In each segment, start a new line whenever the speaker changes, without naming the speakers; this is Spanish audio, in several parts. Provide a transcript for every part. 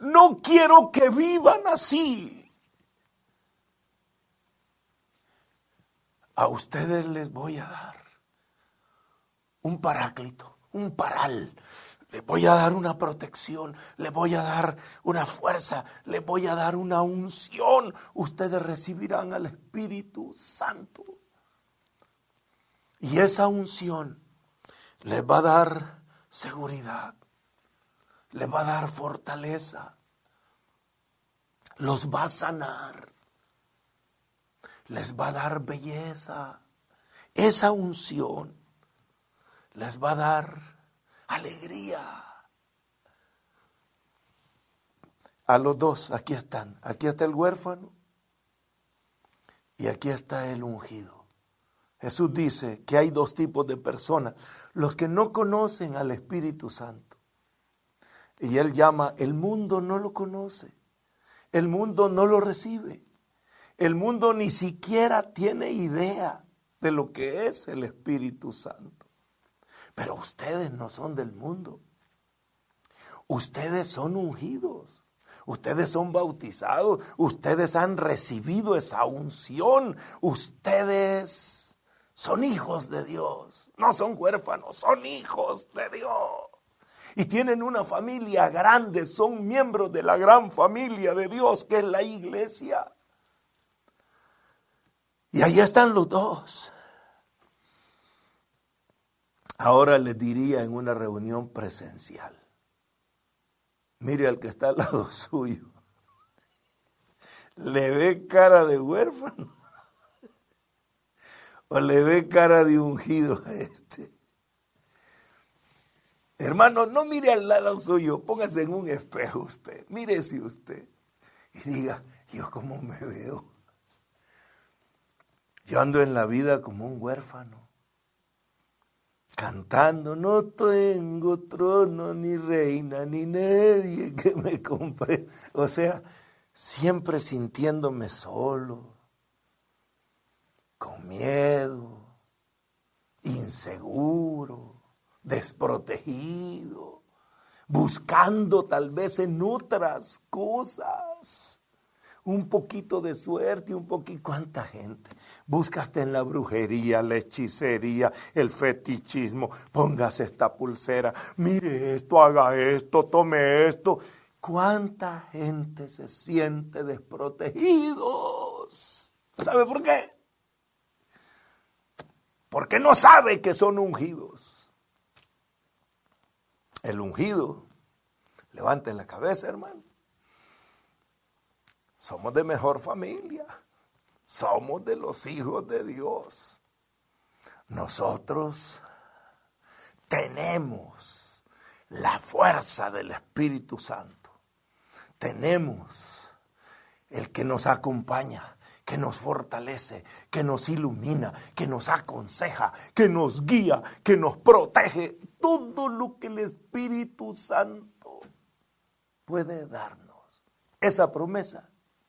No quiero que vivan así. A ustedes les voy a dar un paráclito, un paral. Les voy a dar una protección, les voy a dar una fuerza, les voy a dar una unción. Ustedes recibirán al Espíritu Santo. Y esa unción les va a dar seguridad, les va a dar fortaleza, los va a sanar, les va a dar belleza. Esa unción les va a dar alegría. A los dos, aquí están. Aquí está el huérfano y aquí está el ungido. Jesús dice que hay dos tipos de personas. Los que no conocen al Espíritu Santo. Y Él llama, el mundo no lo conoce. El mundo no lo recibe. El mundo ni siquiera tiene idea de lo que es el Espíritu Santo. Pero ustedes no son del mundo. Ustedes son ungidos. Ustedes son bautizados. Ustedes han recibido esa unción. Ustedes son hijos de Dios. No son huérfanos, son hijos de Dios. Y tienen una familia grande. Son miembros de la gran familia de Dios, que es la iglesia. Y ahí están los dos. Ahora les diría en una reunión presencial. Mire al que está al lado suyo. ¿Le ve cara de huérfano? ¿O le ve cara de ungido a este? Hermano, no mire al lado suyo. Póngase en un espejo usted. Mírese usted. Y diga, ¿yo cómo me veo? Yo ando en la vida como un huérfano. Cantando, no tengo trono, ni reina, ni nadie que me compre. O sea, siempre sintiéndome solo, con miedo, inseguro, desprotegido, buscando tal vez en otras cosas un poquito de suerte, un poquito. ¿Cuánta gente busca hasta en la brujería, la hechicería, el fetichismo? Póngase esta pulsera, mire esto, haga esto, tome esto. ¿Cuánta gente se siente desprotegidos? ¿Sabe por qué? Porque no sabe que son ungidos. El ungido, levanten la cabeza, hermano. Somos de mejor familia. Somos de los hijos de Dios. Nosotros tenemos la fuerza del Espíritu Santo. Tenemos el que nos acompaña, que nos fortalece, que nos ilumina, que nos aconseja, que nos guía, que nos protege. Todo lo que el Espíritu Santo puede darnos. Esa promesa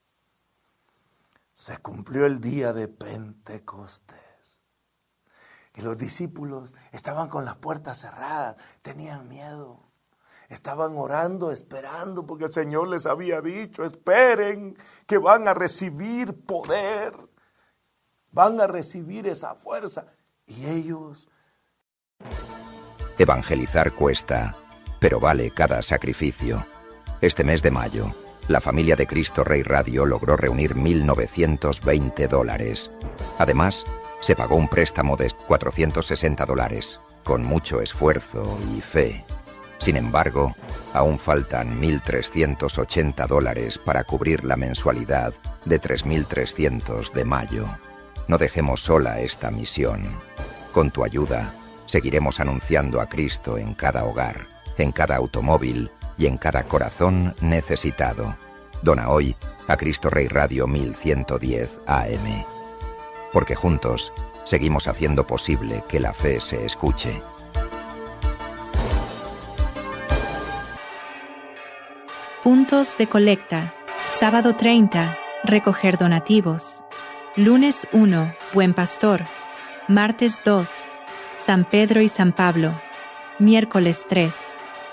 se cumplió el día de Pentecostés. Y los discípulos estaban con las puertas cerradas, tenían miedo. Estaban orando, esperando, porque el Señor les había dicho, esperen que van a recibir poder, van a recibir esa fuerza. Y ellos...
Evangelizar cuesta, pero vale cada sacrificio. Este mes de mayo, la familia de Cristo Rey Radio logró reunir $1.920. Además, se pagó un préstamo de $460, con mucho esfuerzo y fe. Sin embargo, aún faltan $1.380 para cubrir la mensualidad de $3.300 de mayo. No dejemos sola esta misión. Con tu ayuda, seguiremos anunciando a Cristo en cada hogar, en cada automóvil y en cada corazón necesitado. Dona hoy a Cristo Rey Radio 1110 AM. Porque juntos seguimos haciendo posible que la fe se escuche.
Puntos de colecta. Sábado 30, recoger donativos. Lunes 1, Buen Pastor. Martes 2, San Pedro y San Pablo. Miércoles 3,